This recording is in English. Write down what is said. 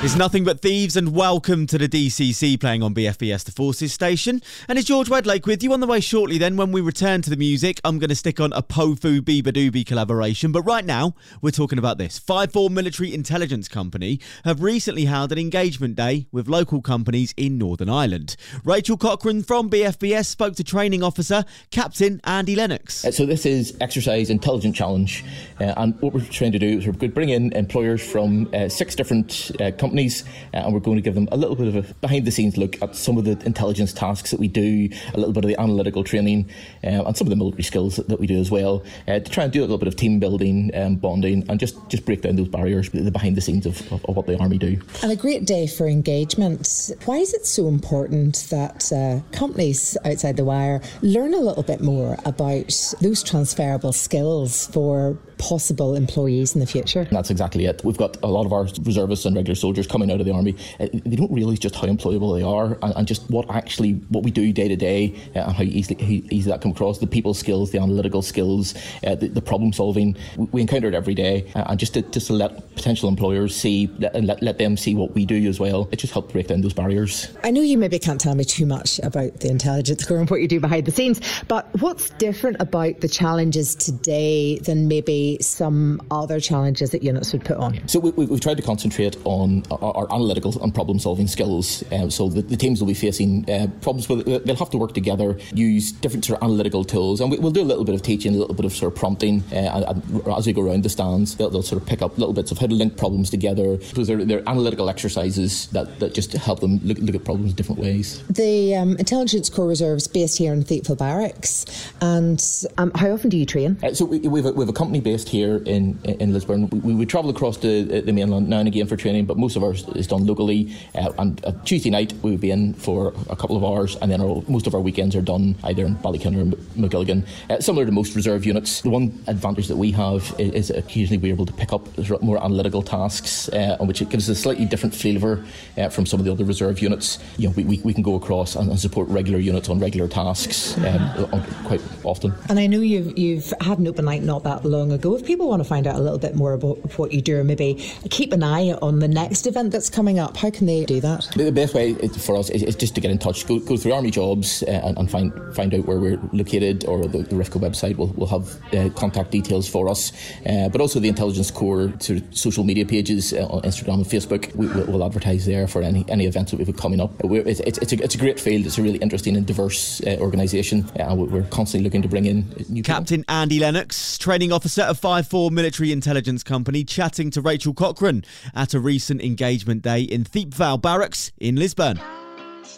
It's Nothing But Thieves, and welcome to the DCC, playing on BFBS The Forces station. And it's George Wedlake with you. On the way shortly then, when we return to the music, I'm going to stick on a Pofu Beabadoobie collaboration. But right now, we're talking about this. 5-4 Military Intelligence Company have recently held an engagement day with local companies in Northern Ireland. Rachel Cochrane from BFBS spoke to training officer Captain Andy Lennox. So this is Exercise Intelligence Challenge, and what we're trying to do is we're going to bring in employers from 6 different companies, and we're going to give them a little bit of a behind-the-scenes look at some of the intelligence tasks that we do, a little bit of the analytical training, and some of the military skills that we do as well, to try and do a little bit of team building, bonding, and just break down those barriers, the behind-the-scenes of what the Army do. And a great day for engagement. Why is it so important that companies outside the wire learn a little bit more about those transferable skills for possible employees in the future? That's exactly it. We've got a lot of our reservists and regular soldiers coming out of the Army. They don't realise just how employable they are, and just what we do day to day, and how easy that comes across. The people skills, the analytical skills, the problem solving. We encounter it every day, and just to let potential employers see and let them see what we do as well. It just helps break down those barriers. I know you maybe can't tell me too much about the Intelligence Corps and what you do behind the scenes, but what's different about the challenges today than maybe some other challenges that units would put on? So we've tried to concentrate on our analytical and problem-solving skills. So the teams will be facing problems where they'll have to work together, use different sort of analytical tools, and we'll do a little bit of teaching, a little bit of sort of prompting, and as we go around the stands, they'll sort of pick up little bits of how to link problems together. Because they're analytical exercises that just help them look at problems in different ways. The Intelligence Corps Reserves based here in Thiepval Barracks, and how often do you train? So we have a company based here in Lisburn. We would travel across the mainland now and again for training, but most of ours is done locally. And Tuesday night we would be in for a couple of hours, and then most of our weekends are done either in Ballykinner or McGilligan. Similar to most reserve units, the one advantage that we have is occasionally we're able to pick up more analytical tasks, which it gives us a slightly different flavour from some of the other reserve units. You know, we can go across and support regular units on regular tasks quite often. And I know you've had an open night not that long ago. If people want to find out a little bit more about what you do, or maybe keep an eye on the next event that's coming up, how can they do that? The best way for us is just to get in touch. Go through Army Jobs and find out where we're located, or the RIFCO website will have contact details for us. But also the Intelligence Corps sort of social media pages on Instagram and Facebook. We'll advertise there for any events that we've got coming up. It's a great field. It's a really interesting and diverse organisation, and we're constantly looking to bring in new people. Captain Andy Lennox, training officer of 5-4 Military Intelligence Company, chatting to Rachel Cochrane at a recent engagement day in Thiepval Barracks in Lisburn.